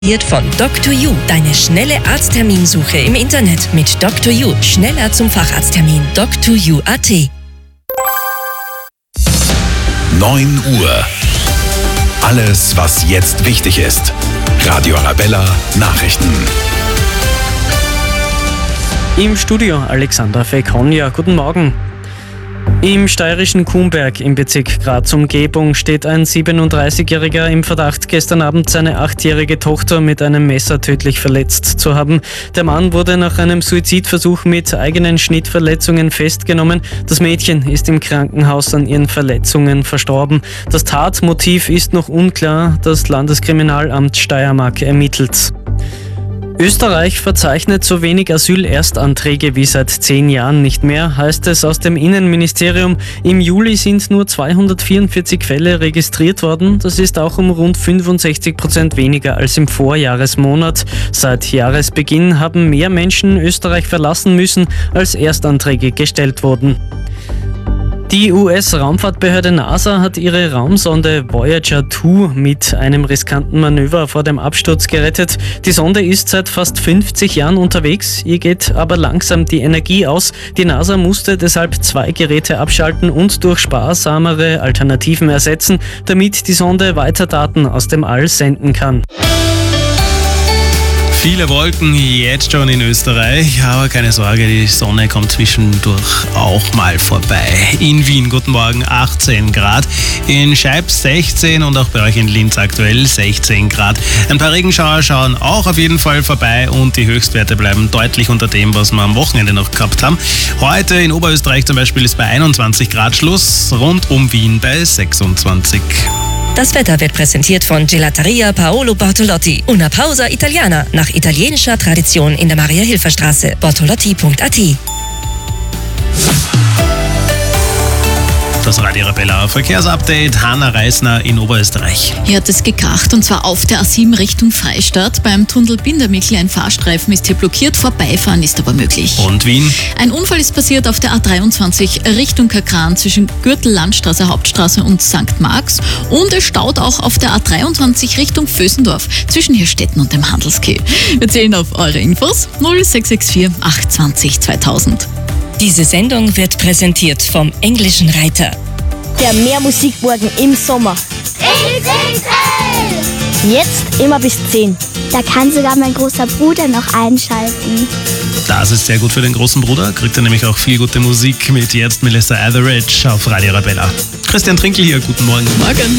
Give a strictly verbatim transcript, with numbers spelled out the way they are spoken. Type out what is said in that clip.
Von Doctor You, deine schnelle Arztterminsuche im Internet mit Doctor You. Schneller zum Facharzttermin. Doctor You punkt a t. neun Uhr. Alles, was jetzt wichtig ist. Radio Arabella Nachrichten. Im Studio Alexander Fekonja. Guten Morgen. Im steirischen Kuhnberg im Bezirk Graz-Umgebung steht ein siebenunddreißigjähriger im Verdacht, gestern Abend seine achtjährige Tochter mit einem Messer tödlich verletzt zu haben. Der Mann wurde nach einem Suizidversuch mit eigenen Schnittverletzungen festgenommen. Das Mädchen ist im Krankenhaus an ihren Verletzungen verstorben. Das Tatmotiv ist noch unklar. Das Landeskriminalamt Steiermark ermittelt. Österreich verzeichnet so wenig Asylerstanträge wie seit zehn Jahren nicht mehr, heißt es aus dem Innenministerium. Im Juli sind nur zweihundertvierundvierzig Fälle registriert worden. Das ist auch um rund fünfundsechzig Prozent weniger als im Vorjahresmonat. Seit Jahresbeginn haben mehr Menschen Österreich verlassen müssen, als Erstanträge gestellt wurden. Die U S-Raumfahrtbehörde NASA hat ihre Raumsonde Voyager zwei mit einem riskanten Manöver vor dem Absturz gerettet. Die Sonde ist seit fast fünfzig Jahren unterwegs, ihr geht aber langsam die Energie aus. Die NASA musste deshalb zwei Geräte abschalten und durch sparsamere Alternativen ersetzen, damit die Sonde weiter Daten aus dem All senden kann. Viele Wolken jetzt schon in Österreich, aber keine Sorge, die Sonne kommt zwischendurch auch mal vorbei. In Wien, guten Morgen, achtzehn Grad, in Scheib sechzehn und auch bei euch in Linz aktuell sechzehn Grad. Ein paar Regenschauer schauen auch auf jeden Fall vorbei und die Höchstwerte bleiben deutlich unter dem, was wir am Wochenende noch gehabt haben. Heute in Oberösterreich zum Beispiel ist bei einundzwanzig Grad Schluss, rund um Wien bei sechsundzwanzig. Das Wetter wird präsentiert von Gelateria Paolo Bortolotti. Una pausa italiana, nach italienischer Tradition in der Maria-Hilfer-Straße. bortolotti punkt a t. Das Radio Arabella Verkehrsupdate, Hanna Reisner in Oberösterreich. Hier hat es gekracht und zwar auf der A sieben Richtung Freistadt. Beim Tunnel Bindermickl ein Fahrstreifen ist hier blockiert, vorbeifahren ist aber möglich. Und Wien? Ein Unfall ist passiert auf der A dreiundzwanzig Richtung Kakran zwischen Gürtel, Landstraße, Hauptstraße und Sankt Marx. Und es staut auch auf der A dreiundzwanzig Richtung Vösendorf zwischen Hirstetten und dem Handelskeh. Wir zählen auf eure Infos null sechs sechs vier acht zwei null zweitausend. Diese Sendung wird präsentiert vom Englischen Reiter. Der Mehrmusikmorgen im Sommer. X X L! Jetzt immer bis zehn. Da kann sogar mein großer Bruder noch einschalten. Das ist sehr gut für den großen Bruder. Kriegt er nämlich auch viel gute Musik mit jetzt Melissa Etheridge auf Radio Arabella. Christian Trinkel hier, guten Morgen. Morgen.